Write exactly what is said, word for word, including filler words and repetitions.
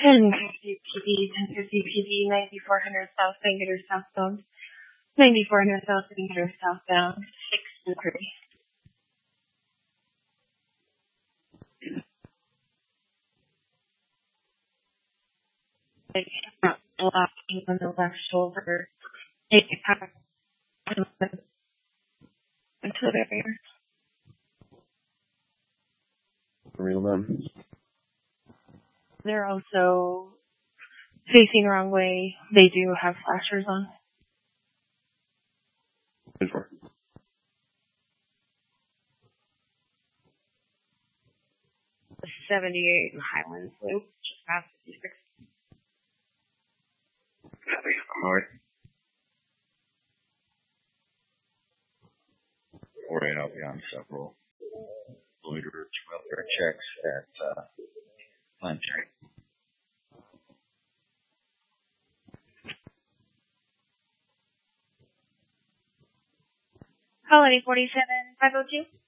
ten fifty P D, ten fifty P D, ninety-four hundred South Bangator southbound. ninety-four hundred South Bangator southbound, six to three. Blocking on the left shoulder. Take it back into the barrier. Real them. They're also facing the wrong way. They do have flashers on. Good for. seventy-eight in Highlands Loop, just past fifty-six. Copy. I'm alright. four eight, I'll be on several loiterers, welfare checks at uh, Pine Street. Colony forty-seven five oh two.